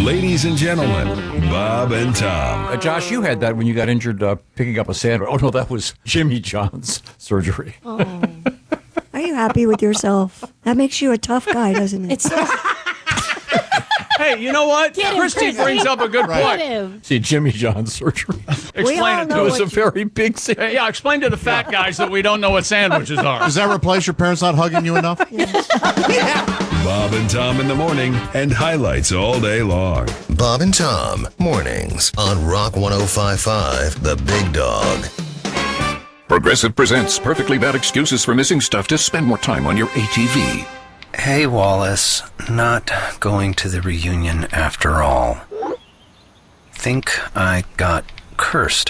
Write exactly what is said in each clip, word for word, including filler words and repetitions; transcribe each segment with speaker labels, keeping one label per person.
Speaker 1: Ladies and gentlemen, Bob and Tom.
Speaker 2: Uh, Josh, you had that when you got injured uh, picking up a sandwich. Oh, no, that was Jimmy John's surgery.
Speaker 3: Oh. Are you happy with yourself? That makes you a tough guy, doesn't it?
Speaker 4: It's so
Speaker 5: Hey, you know what?
Speaker 4: Get him,
Speaker 5: Christy
Speaker 4: Christy.
Speaker 5: brings up a good
Speaker 4: Get
Speaker 5: point.
Speaker 4: him.
Speaker 2: See, Jimmy John's surgery.
Speaker 5: Explain
Speaker 3: all
Speaker 5: it to
Speaker 3: know
Speaker 2: It was
Speaker 5: us.
Speaker 2: a
Speaker 3: what you-
Speaker 2: very big sandwich.
Speaker 5: Yeah, explain to the fat guys that we don't know what sandwiches are.
Speaker 6: Does that replace your parents not hugging you enough?
Speaker 1: Bob and Tom in the morning and highlights all day long.
Speaker 7: Bob and Tom, mornings on Rock one oh five point five, The Big Dog.
Speaker 8: Progressive presents perfectly bad excuses for missing stuff to spend more time on your A T V.
Speaker 9: Hey, Wallace. Not going to the reunion after all. Think I got cursed.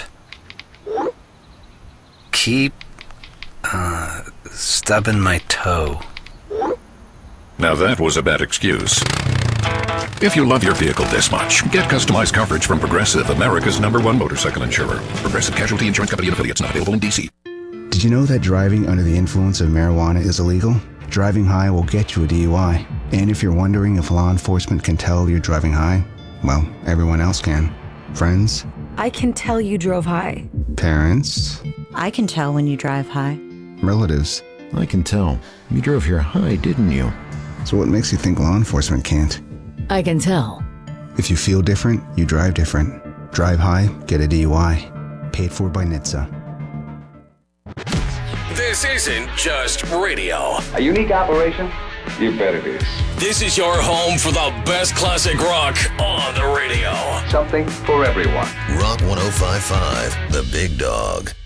Speaker 9: Keep, uh, stubbing my toe.
Speaker 8: Now that was a bad excuse. If you love your vehicle this much, get customized coverage from Progressive, America's number one motorcycle insurer. Progressive Casualty Insurance Company and affiliates, not available in D C.
Speaker 10: Did you know that driving under the influence of marijuana is illegal? Driving high will get you a D U I. And if you're wondering if law enforcement can tell you're driving high, well, everyone else can. Friends,
Speaker 4: I can tell you drove high.
Speaker 10: parents,
Speaker 3: I can tell when you drive high.
Speaker 10: relatives.
Speaker 11: I can tell. You drove here high, didn't you?
Speaker 10: So what makes you think law enforcement can't?
Speaker 4: I can tell.
Speaker 10: If you feel different, you drive different. Drive high, get a D U I. Paid for by N H T S A.
Speaker 12: This isn't just radio.
Speaker 13: A unique operation? You bet it is.
Speaker 12: This is your home for the best classic rock on the radio.
Speaker 13: Something for everyone.
Speaker 7: Rock one oh five point five, The Big Dog.